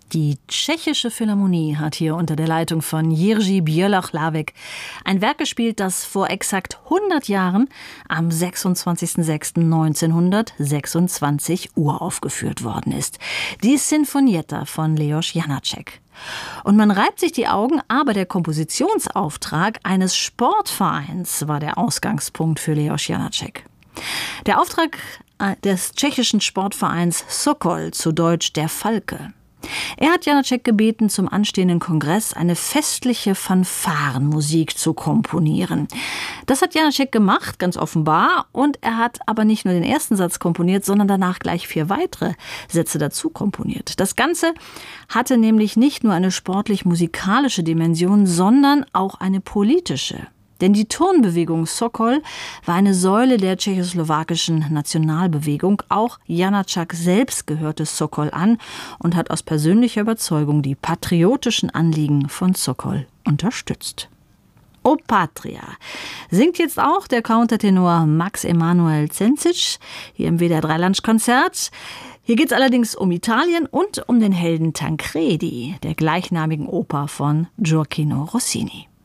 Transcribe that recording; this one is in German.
Die Tschechische Philharmonie hat hier unter der Leitung von Jiří Bělohlávek ein Werk gespielt, das vor exakt 100 Jahren am 26.06.1926 uraufgeführt worden ist. Die Sinfonietta von Leos Janáček. Und man reibt sich die Augen, aber der Kompositionsauftrag eines Sportvereins war der Ausgangspunkt für Leos Janáček. Der Auftrag des tschechischen Sportvereins Sokol, zu Deutsch der Falke. Er hat Janáček gebeten, zum anstehenden Kongress eine festliche Fanfarenmusik zu komponieren. Das hat Janáček gemacht, ganz offenbar, und er hat aber nicht nur den ersten Satz komponiert, sondern danach gleich 4 weitere Sätze dazu komponiert. Das Ganze hatte nämlich nicht nur eine sportlich-musikalische Dimension, sondern auch eine politische. Denn die Turnbewegung Sokol war eine Säule der tschechoslowakischen Nationalbewegung. Auch Janáček selbst gehörte Sokol an und hat aus persönlicher Überzeugung die patriotischen Anliegen von Sokol unterstützt. O Patria singt jetzt auch der Countertenor Max Emanuel Cencic hier im WDR 3 Lunchkonzert. Hier geht es allerdings um Italien und um den Helden Tancredi, der gleichnamigen Oper von Gioachino Rossini.